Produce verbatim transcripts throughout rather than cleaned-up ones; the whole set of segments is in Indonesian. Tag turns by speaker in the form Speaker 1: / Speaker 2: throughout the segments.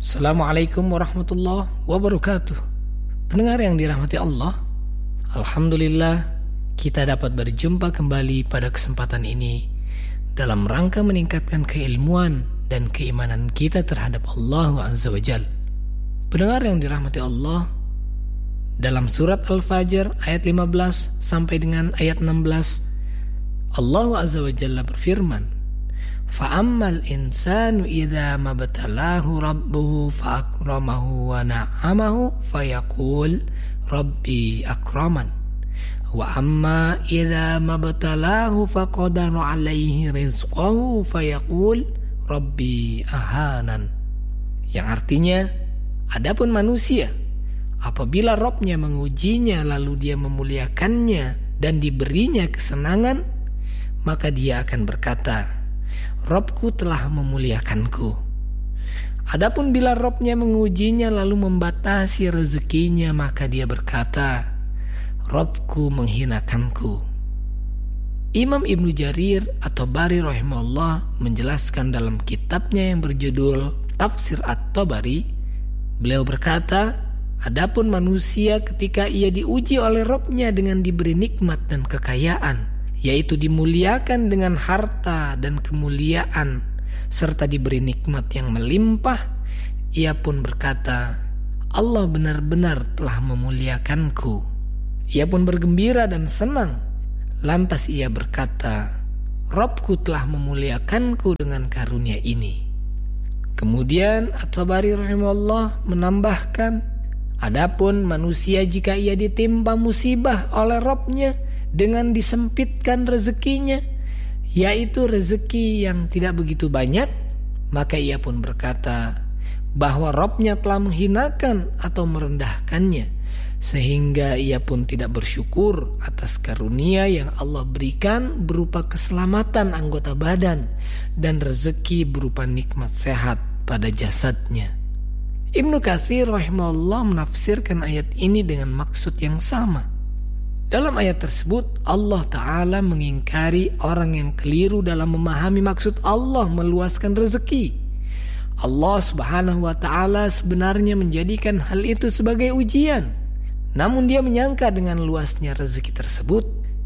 Speaker 1: Assalamualaikum warahmatullahi wabarakatuh. Pendengar yang dirahmati Allah, alhamdulillah kita dapat berjumpa kembali pada kesempatan ini dalam rangka meningkatkan keilmuan dan keimanan kita terhadap Allah Azza wa Jalla. Pendengar yang dirahmati Allah, dalam surat Al-Fajr ayat lima belas sampai dengan ayat enam belas, Allah Azza wa Jalla berfirman, فَأَمَّا الْإِنسَانُ إِذَا مَبْتَلَاهُ رَبُّهُ فَأَكْرَمَهُ وَنَعَّمَهُ فَيَقُولُ رَبِّي أَكْرَمَنِ وَأَمَّا إِذَا مَبْتَلَاهُ فَقَدَرَ عَلَيْهِ رِزْقَهُ فَيَقُولُ رَبِّي أَهَانَنِ. Yang artinya, adapun manusia, apabila Rabb-Nya mengujinya lalu dia memuliakannya dan diberinya kesenangan, maka dia akan berkata, Rabb-Ku telah memuliakanku. Adapun bila Rabb-Nya mengujinya lalu membatasi rezekinya, maka dia berkata, Rabb-Ku menghinakanku. Imam Ibnu Jarir At-Tabari rahimahullah menjelaskan dalam kitabnya yang berjudul Tafsir At-Tabari, beliau berkata, adapun manusia ketika ia diuji oleh Rabb-Nya dengan diberi nikmat dan kekayaan, yaitu dimuliakan dengan harta dan kemuliaan serta diberi nikmat yang melimpah, ia pun berkata, Allah benar-benar telah memuliakanku. Ia pun bergembira dan senang. Lantas ia berkata, Rabb-Ku telah memuliakanku dengan karunia ini. Kemudian At-Tabari rahimahullah menambahkan, adapun manusia jika ia ditimpa musibah oleh Rabb-Nya dengan disempitkan rezekinya, yaitu rezeki yang tidak begitu banyak, maka ia pun berkata bahwa Rabb-Nya telah menghinakan atau merendahkannya, sehingga ia pun tidak bersyukur atas karunia yang Allah berikan berupa keselamatan anggota badan dan rezeki berupa nikmat sehat pada jasadnya. Ibnu Katsir rahimahullah menafsirkan ayat ini dengan maksud yang sama. Dalam ayat tersebut, Allah Ta'ala mengingkari orang yang keliru dalam memahami maksud Allah meluaskan rezeki. Allah Subhanahu wa Ta'ala sebenarnya menjadikan hal itu sebagai ujian. Namun dia menyangka dengan luasnya rezeki tersebut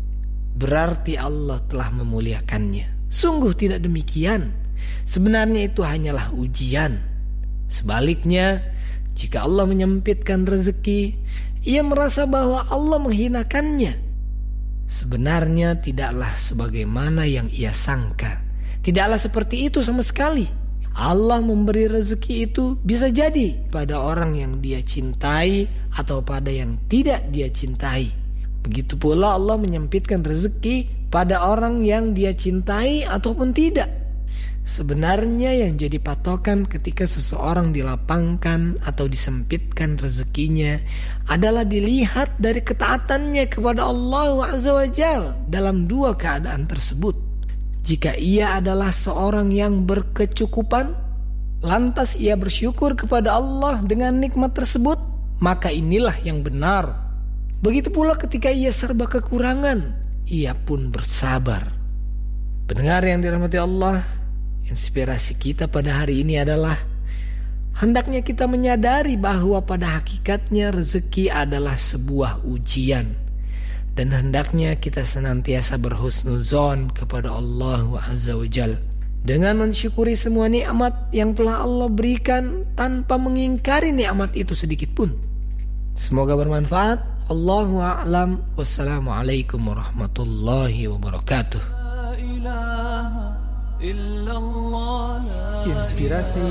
Speaker 1: berarti Allah telah memuliakannya. Sungguh tidak demikian. Sebenarnya itu hanyalah ujian. Sebaliknya, jika Allah menyempitkan rezeki, ia merasa bahwa Allah menghinakannya. Sebenarnya tidaklah sebagaimana yang ia sangka. Tidaklah seperti itu sama sekali. Allah memberi rezeki itu bisa jadi pada orang yang dia cintai atau pada yang tidak dia cintai. Begitu pula Allah menyempitkan rezeki pada orang yang dia cintai ataupun tidak. Sebenarnya yang jadi patokan ketika seseorang dilapangkan atau disempitkan rezekinya adalah dilihat dari ketaatannya kepada Allah Azza wa Jalla dalam dua keadaan tersebut. Jika ia adalah seorang yang berkecukupan, lantas ia bersyukur kepada Allah dengan nikmat tersebut, maka inilah yang benar. Begitu pula ketika ia serba kekurangan, ia pun bersabar. Pendengar yang dirahmati Allah, inspirasi kita pada hari ini adalah hendaknya kita menyadari bahwa pada hakikatnya rezeki adalah sebuah ujian, dan hendaknya kita senantiasa berhusnuzon kepada Allah Azza wa Jalla dengan mensyukuri semua nikmat yang telah Allah berikan tanpa mengingkari nikmat itu sedikit pun. Semoga bermanfaat. Allahu a'lam. Wassalamualaikum warahmatullahi wabarakatuh.
Speaker 2: Inspirasi